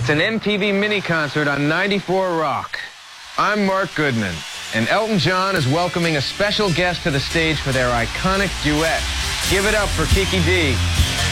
It's an MTV mini concert on 94 Rock. I'm Mark Goodman, and Elton John is welcoming a special guest to the stage for their iconic duet. Give it up for Kiki Dee.